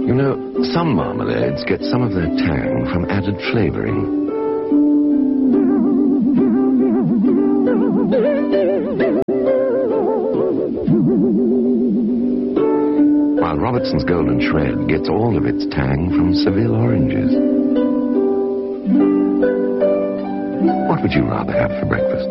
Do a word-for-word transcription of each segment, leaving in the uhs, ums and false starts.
You know, some marmalades get some of their tang from added flavoring. While Robertson's Golden Shred gets all of its tang from Seville oranges. What would you rather have for breakfast?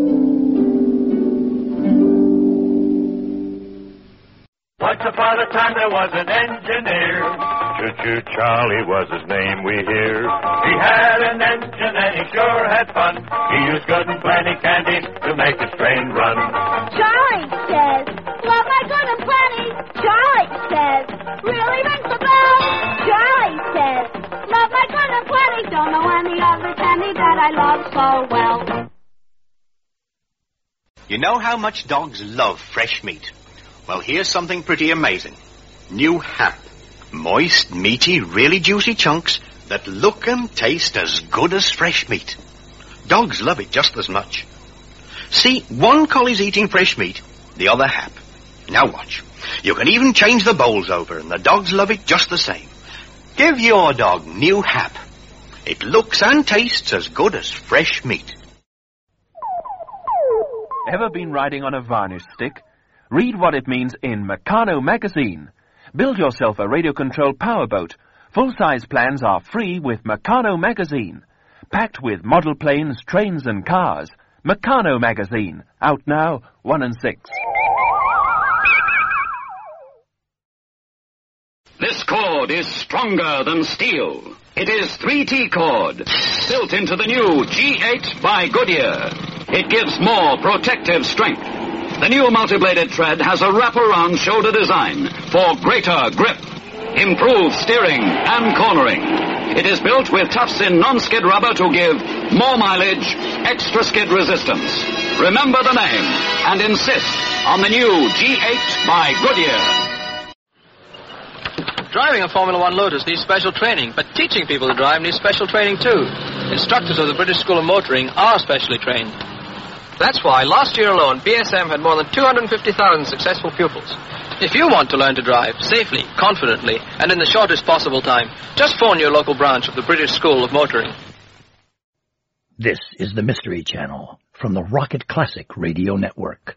Once upon a time there was an engineer. Choo-choo Charlie was his name, we hear. He had an engine and he sure had fun. He used good and plenty candy to make his train run. Charlie says, love my good and plenty. Charlie says, really rings the bell. Charlie says, love my good and plenty. Don't know any other candy that I love so well. You know how much dogs love fresh meat? Well, here's something pretty amazing. New Hap. Moist, meaty, really juicy chunks that look and taste as good as fresh meat. Dogs love it just as much. See, one collie's eating fresh meat, the other Hap. Now watch. You can even change the bowls over, and the dogs love it just the same. Give your dog New Hap. It looks and tastes as good as fresh meat. Ever been riding on a varnish stick? Read what it means in Meccano magazine. Build yourself a radio-controlled powerboat. Full-size plans are free with Meccano magazine. Packed with model planes, trains and cars. Meccano magazine. Out now, one and six. This cord is stronger than steel. It is three T cord, built into the new G eight by Goodyear. It gives more protective strength. The new multi-bladed tread has a wraparound shoulder design for greater grip, improved steering and cornering. It is built with tufts-in non-skid rubber to give more mileage, extra skid resistance. Remember the name and insist on the new G eight by Goodyear. Driving a Formula One Lotus needs special training, but teaching people to drive needs special training too. Instructors of the British School of Motoring are specially trained. That's why last year alone, B S M had more than two hundred fifty thousand successful pupils. If you want to learn to drive safely, confidently, and in the shortest possible time, just phone your local branch of the British School of Motoring. This is the Mystery Channel from the Rocket Classic Radio Network.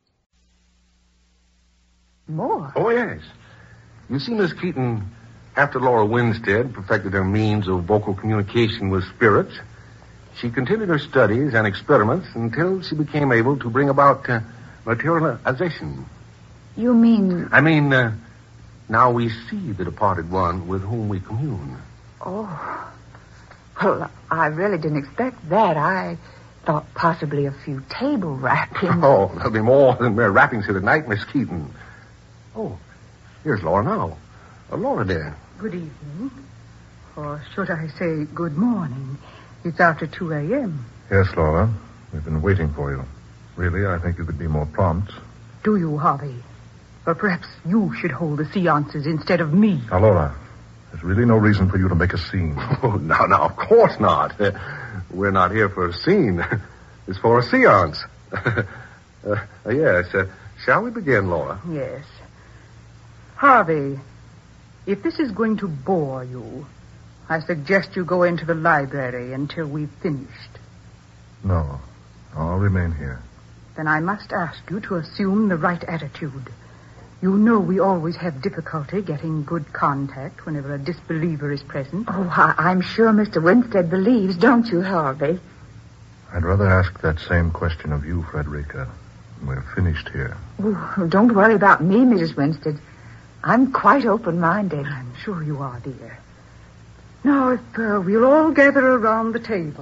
More? Oh, yes. You see, Miss Keaton, after Laura Winstead perfected her means of vocal communication with spirits, she continued her studies and experiments until she became able to bring about uh, materialization. You mean... I mean, uh, now we see the departed one with whom we commune. Oh. Well, I really didn't expect that. I thought possibly a few table wrappings. Oh, there'll be more than mere wrappings here tonight, Miss Keaton. Oh, here's Laura now. Uh, Laura, dear. Good evening. Or should I say good morning? It's after two a.m. Yes, Laura. We've been waiting for you. Really, I think you could be more prompt. Do you, Harvey? Or perhaps you should hold the seances instead of me. Now, Laura, there's really no reason for you to make a scene. Oh, no, no, of course not. Uh, we're not here for a scene. It's for a seance. uh, uh, yes. Uh, shall we begin, Laura? Yes. Harvey, if this is going to bore you, I suggest you go into the library until we've finished. No, I'll remain here. Then I must ask you to assume the right attitude. You know we always have difficulty getting good contact whenever a disbeliever is present. Oh, I- I'm sure Mister Winstead believes, don't you, Harvey? I'd rather ask that same question of you, Frederica. We're finished here. Oh, don't worry about me, Missus Winstead. I'm quite open-minded. I'm sure you are, dear. Now, if uh, we'll all gather around the table.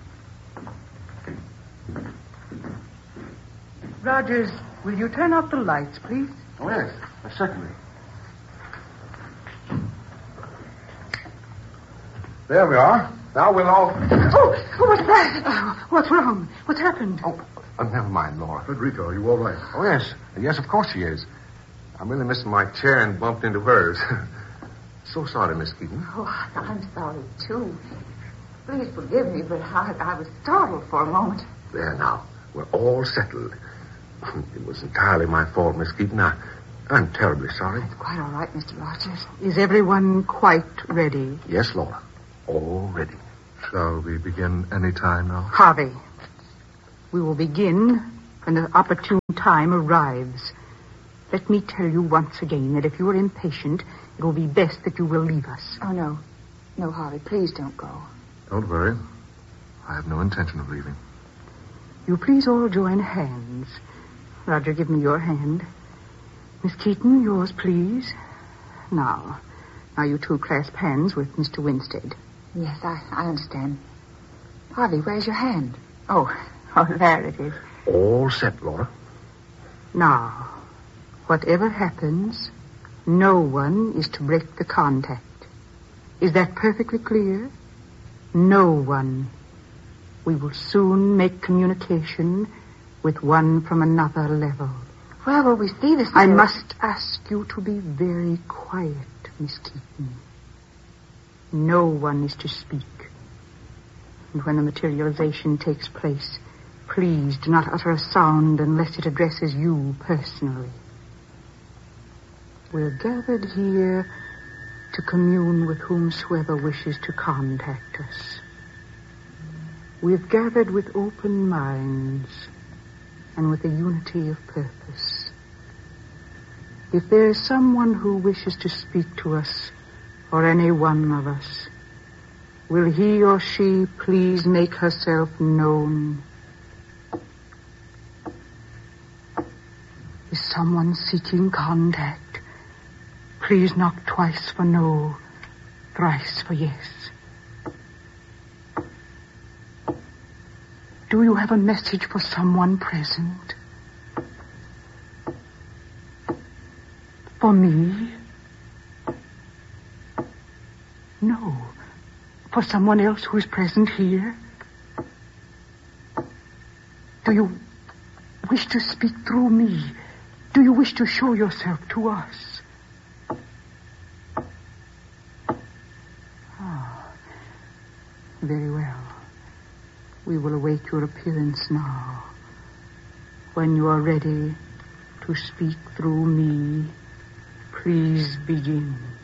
Rogers, will you turn off the lights, please? Oh, yes, certainly. There we are. Now we'll all... Oh, oh what's that? Oh, what's wrong? What's happened? Oh, oh, never mind, Laura. Frederica, are you all right? Oh, yes. Yes, of course she is. I'm really missing my chair and bumped into hers. So sorry, Miss Keaton. Oh, I'm sorry, too. Please forgive me, but I, I was startled for a moment. There now. We're all settled. It was entirely my fault, Miss Keaton. I, I'm terribly sorry. It's quite all right, Mister Rogers. Is everyone quite ready? Yes, Laura. All ready. Shall we begin any time now? Harvey, we will begin when the opportune time arrives. Let me tell you once again that if you are impatient, it will be best that you will leave us. Oh, no. No, Harvey, please don't go. Don't worry. I have no intention of leaving. You please all join hands. Roger, give me your hand. Miss Keaton, yours, please. Now, now you two clasp hands with Mister Winstead. Yes, I, I understand. Harvey, where's your hand? Oh, oh, there it is. All set, Laura. Now, whatever happens, no one is to break the contact. Is that perfectly clear? No one. We will soon make communication with one from another level. Where will we see this? I must ask you to be very quiet, Miss Keaton. No one is to speak. And when the materialization takes place, please do not utter a sound unless it addresses you personally. We're gathered here to commune with whomsoever wishes to contact us. We've gathered with open minds and with a unity of purpose. If there is someone who wishes to speak to us, or any one of us, will he or she please make herself known? Is someone seeking contact? Please knock twice for no, thrice for yes. Do you have a message for someone present? For me? No. For someone else who is present here? Do you wish to speak through me? Do you wish to show yourself to us? Ah, very well. We will await your appearance now. When you are ready to speak through me, please begin.